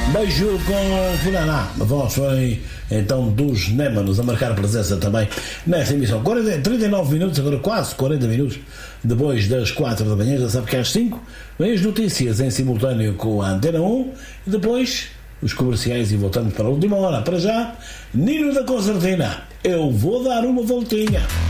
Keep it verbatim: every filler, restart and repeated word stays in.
Beijo com Funaná. A voz foi então dos Némanos a marcar presença também nesta emissão. quarenta, trinta e nove minutos, agora quase quarenta minutos depois das quatro da manhã. Já sabe que às cinco vem as notícias em simultâneo com a Antena um e depois os comerciais e voltamos para a última hora. Para já, Nino da Concertina, eu vou dar uma voltinha.